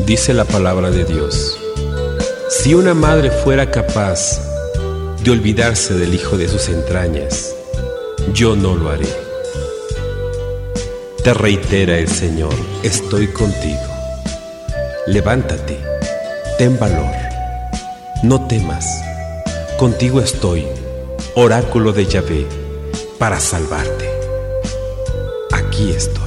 Dice la palabra de Dios: si una madre fuera capaz de olvidarse del hijo de sus entrañas, yo no lo haré. Te reitera el Señor: estoy contigo. Levántate, ten valor, no temas, contigo estoy, oráculo de Yahvé, para salvarte. Aquí estoy.